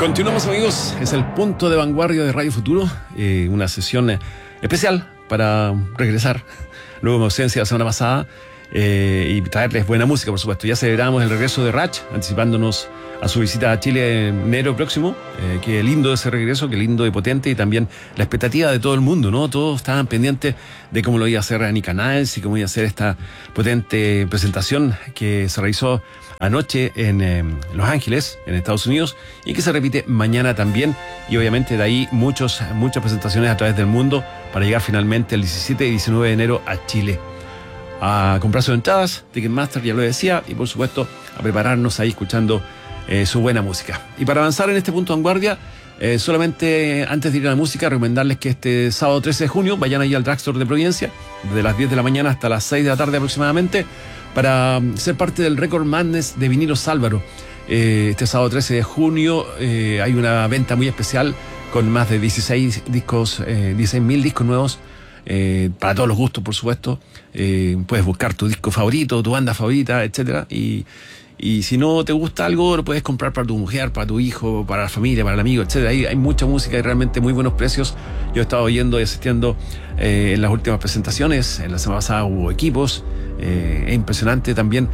Continuamos, amigos, es el punto de vanguardia de Radio Futuro, una sesión especial para regresar luego de mi ausencia la semana pasada y traerles buena música, por supuesto. Ya celebramos el regreso de Rach, anticipándonos a su visita a Chile en enero próximo. Qué lindo ese regreso, qué lindo y potente, y también la expectativa de todo el mundo, ¿no? Todos estaban pendientes de cómo lo iba a hacer Annie Canals y cómo iba a hacer esta potente presentación que se realizó anoche en Los Ángeles, en Estados Unidos, y que se repite mañana también, y obviamente de ahí muchas presentaciones a través del mundo para llegar finalmente el 17 y 19 de enero a Chile. A comprar sus entradas, Ticketmaster, ya lo decía, y por supuesto a prepararnos ahí escuchando su buena música. Y para avanzar en este punto de vanguardia, solamente antes de ir a la música, recomendarles que este sábado 13 de junio vayan ahí al Drugstore de Providencia, desde las 10 de la mañana hasta las 6 de la tarde aproximadamente, para ser parte del Record Madness de Vinilos Álvaro. Este sábado 13 de junio hay una venta muy especial con más de 16 discos, 16.000 discos nuevos, para todos los gustos, por supuesto. Puedes buscar tu disco favorito, tu banda favorita, etcétera, y si no te gusta algo, lo puedes comprar para tu mujer, para tu hijo, para la familia, para el amigo, etcétera. Ahí hay mucha música y realmente muy buenos precios. Yo he estado yendo y asistiendo en las últimas presentaciones. En la semana pasada hubo equipos. Es impresionante también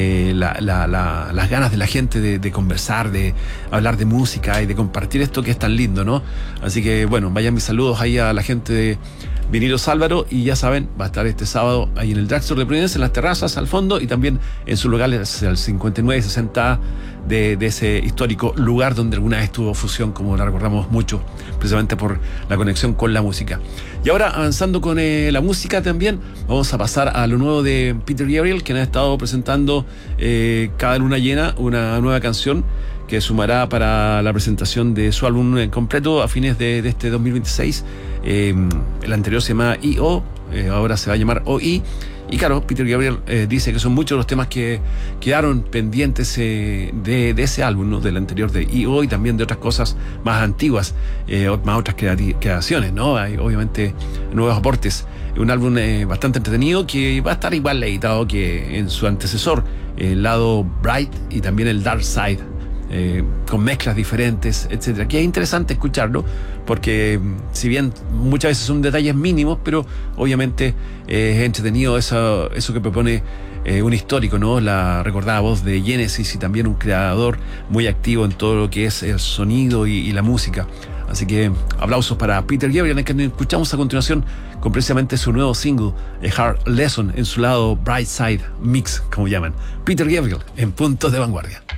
las ganas de la gente de conversar, de hablar de música y de compartir esto que es tan lindo, ¿no? Así que bueno, vayan mis saludos ahí a la gente de Vinilos Álvaro, y ya saben, va a estar este sábado ahí en el Drugstore de Providencia, en las terrazas al fondo, y también en su lugar, el 59 y 60 de ese histórico lugar donde alguna vez estuvo Fusión, como la recordamos mucho, precisamente por la conexión con la música. Y ahora, avanzando con la música también, vamos a pasar a lo nuevo de Peter Gabriel, quien ha estado presentando cada luna llena una nueva canción que sumará para la presentación de su álbum completo a fines de este 2026. El anterior se llamaba I.O., ahora se va a llamar O.I. Y claro, Peter Gabriel dice que son muchos los temas que quedaron pendientes de ese álbum, ¿no? Del anterior de I.O. y también de otras cosas más antiguas, más otras creaciones, ¿no? Hay obviamente nuevos aportes. Un álbum bastante entretenido que va a estar igual editado que en su antecesor, el lado Bright y también el Dark Side. Con mezclas diferentes, etcétera, que es interesante escucharlo porque si bien muchas veces son detalles mínimos, pero obviamente es entretenido eso que propone un histórico, ¿no? La recordada voz de Genesis, y también un creador muy activo en todo lo que es el sonido y la música. Así que aplausos para Peter Gabriel, que escuchamos a continuación con precisamente su nuevo single, A Hard Lesson, en su lado Bright Side Mix, como llaman. Peter Gabriel en Puntos de Vanguardia.